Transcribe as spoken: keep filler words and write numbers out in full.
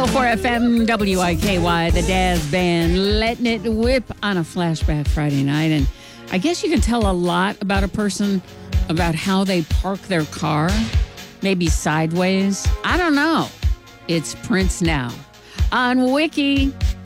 oh four F M W I K Y, the Daz Band, letting it whip on a flashback Friday night. And I guess you can tell a lot about a person about how they park their car, maybe sideways. I don't know. It's Prince now on Wiki.